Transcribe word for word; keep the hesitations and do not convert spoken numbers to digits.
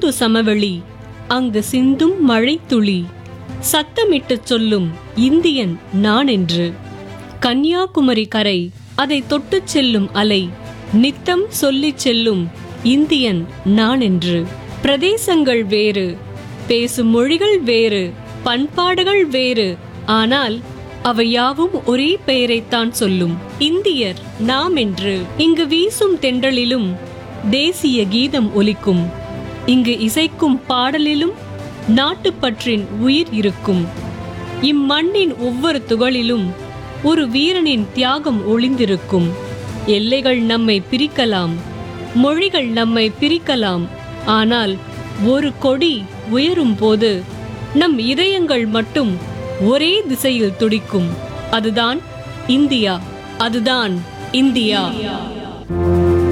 சிந்து சமவெளி, அங்கு சிந்தும் மழை துளி, சத்தமிட்டு சொல்லும் இந்தியன் நான் என்று. கன்னியாகுமரி கரை, அதை தொட்டுச் செல்லும் அலை, நித்தம் சொல்லிச் செல்லும் இந்தியன் நான் என்று. பிரதேசங்கள் வேறு, பேசும் மொழிகள் வேறு, பண்பாடுகள் வேறு, ஆனால் அவை யாவும் ஒரே பெயரைத்தான் சொல்லும், இந்தியர் நாம் என்று. இங்கு வீசும் தென்றலிலும் தேசிய கீதம் ஒலிக்கும், இங்கு இசைக்கும் பாடலிலும் நாட்டுப்பற்றின் உயிர் இருக்கும். இம்மண்ணின் ஒவ்வொரு துகளிலும் ஒரு வீரனின் தியாகம் ஒளிந்திருக்கும். எல்லைகள் நம்மை பிரிக்கலாம், மொழிகள் நம்மை பிரிக்கலாம், ஆனால் ஒரு கொடி உயரும் போது நம் இதயங்கள் மட்டும் ஒரே திசையில் துடிக்கும். அதுதான் இந்தியா, அதுதான் இந்தியா.